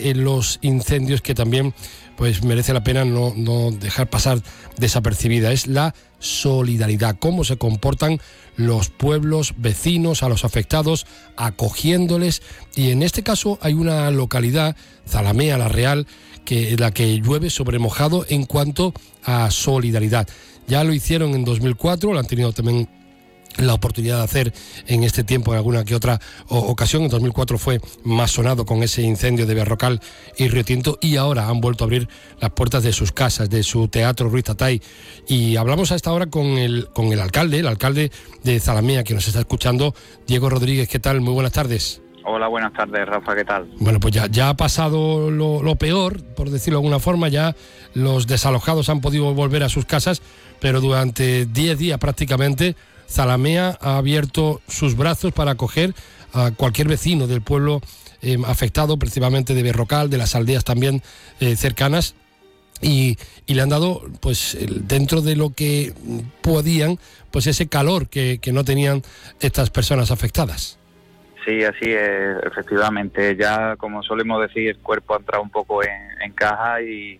los incendios que también pues merece la pena no dejar pasar desapercibida. Es la solidaridad, cómo se comportan los pueblos vecinos a los afectados, acogiéndoles. Y en este caso hay una localidad, Zalamea la Real, la que llueve sobre mojado en cuanto a solidaridad. Ya lo hicieron en 2004, lo han tenido también la oportunidad de hacer en este tiempo en alguna que otra ocasión. En 2004 fue más sonado con ese incendio de Berrocal y Río Tinto, y ahora han vuelto a abrir las puertas de sus casas, de su teatro Ruiz Tatay. Y hablamos a esta hora con el alcalde de Zalamea, que nos está escuchando, Diego Rodríguez. ¿Qué tal? Muy buenas tardes. Hola, buenas tardes, Rafa, ¿qué tal? Bueno, pues ya ha pasado lo peor, por decirlo de alguna forma. Ya los desalojados han podido volver a sus casas, pero durante 10 días prácticamente Zalamea ha abierto sus brazos para acoger a cualquier vecino del pueblo afectado, principalmente de Berrocal, de las aldeas también cercanas, y le han dado, pues dentro de lo que podían, pues ese calor que no tenían estas personas afectadas. Sí, así es, efectivamente. Ya, como solemos decir, el cuerpo ha entrado un poco en caja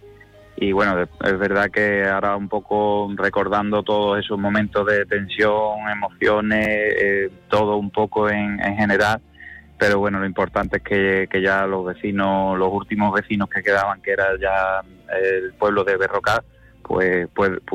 y bueno, es verdad que ahora un poco recordando todos esos momentos de tensión, emociones, todo un poco en general, pero bueno, lo importante es que ya los vecinos, los últimos vecinos que quedaban, que era ya el pueblo de Berrocal, pues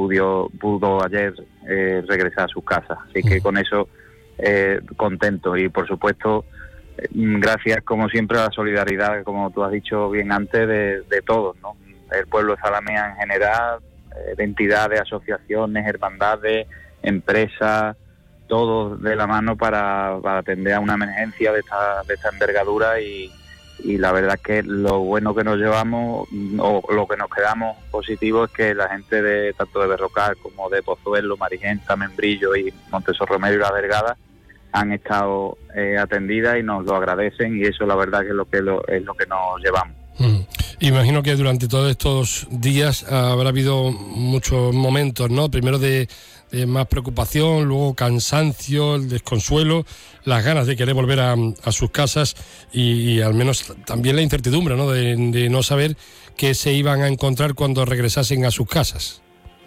pudo ayer regresar a sus casas. Así que con eso contento, y por supuesto gracias como siempre a la solidaridad, como tú has dicho bien antes, de todos, ¿no? El pueblo de Zalamea en general, de entidades, asociaciones, hermandades, empresas, todos de la mano para atender a una emergencia de esta envergadura, y la verdad es que lo bueno que nos llevamos, o lo que nos quedamos positivo, es que la gente de tanto de Berrocal como de Pozuelo, Marigenta, Membrillo y Montesorromero y La Vergada han estado atendidas y nos lo agradecen, y eso la verdad que es lo que nos llevamos. Imagino que durante todos estos días habrá habido muchos momentos, ¿no? Primero de más preocupación, luego cansancio, el desconsuelo, las ganas de querer volver a sus casas, y al menos también la incertidumbre, ¿no? De no saber qué se iban a encontrar cuando regresasen a sus casas.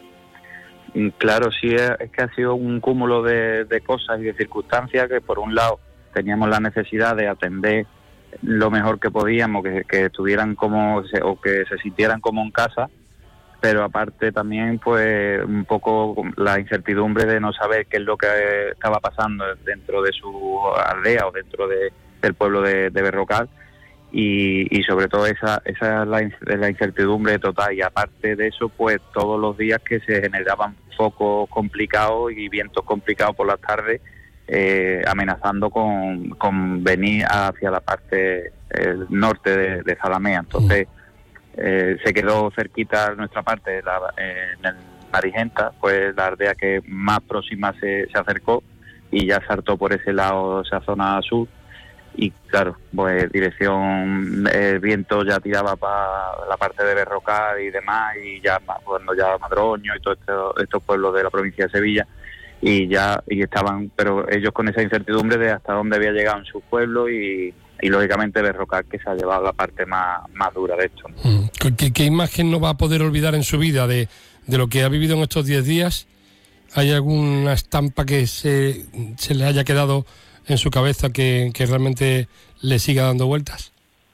Claro, sí, es que ha sido un cúmulo de cosas y de circunstancias que, por un lado, teníamos la necesidad de atender lo mejor que podíamos, que estuvieran o que se sintieran como en casa, pero aparte también pues un poco la incertidumbre de no saber qué es lo que estaba pasando dentro de su aldea o dentro del pueblo de Berrocal, y sobre todo esa es la incertidumbre total. Y aparte de eso, pues todos los días que se generaban focos complicados y vientos complicados por las tardes, amenazando con venir hacia la parte norte de Zalamea. Entonces se quedó cerquita nuestra parte, en el Marigenta, pues la aldea que más próxima se acercó, y ya saltó por ese lado, esa zona sur, y claro, pues dirección, el viento ya tiraba para la parte de Berrocal y demás, y ya cuando ya Madroño y todos estos pueblos de la provincia de Sevilla, y estaban, pero ellos con esa incertidumbre de hasta dónde había llegado en su pueblo, y lógicamente Berrocal, que se ha llevado la parte más dura de esto, ¿no? ¿Qué imagen no va a poder olvidar en su vida de lo que ha vivido en estos 10 días? ¿Hay alguna estampa que se le haya quedado en su cabeza que realmente le siga dando vueltas?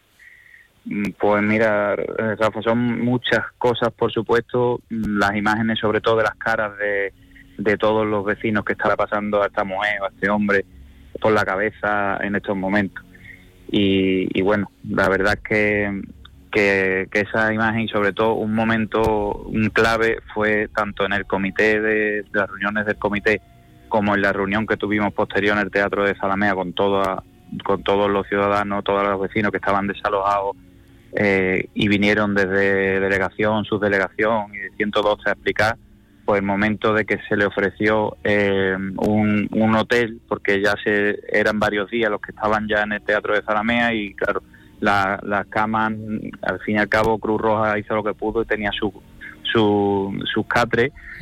Pues mira, Rafa, son muchas cosas, por supuesto. Las imágenes, sobre todo de las caras de todos los vecinos que estará pasando a esta mujer o a este hombre por la cabeza en estos momentos. Y bueno, la verdad es que esa imagen, y sobre todo un momento clave, fue tanto en el comité de las reuniones del comité, como en la reunión que tuvimos posterior en el Teatro de Zalamea con todos los ciudadanos, todos los vecinos que estaban desalojados, y vinieron desde delegación, subdelegación y de 112 a explicar, pues el momento de que se le ofreció un hotel, porque ya eran varios días los que estaban ya en el Teatro de Zalamea, y claro, las camas, al fin y al cabo Cruz Roja hizo lo que pudo y tenía sus catres,